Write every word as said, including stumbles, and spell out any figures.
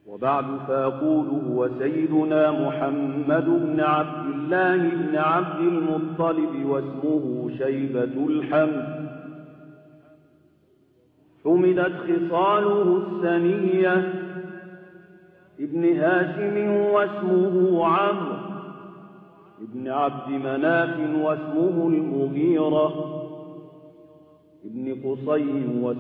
وبعد فأقول هو سيدنا محمد بن عبد الله بن عبد المطلب واسمه شيبة الحمد. حمدت خصاله السنية ابن هاشم واسمه عمرو ابن عبد مناف واسمه المغيرة ابن قصي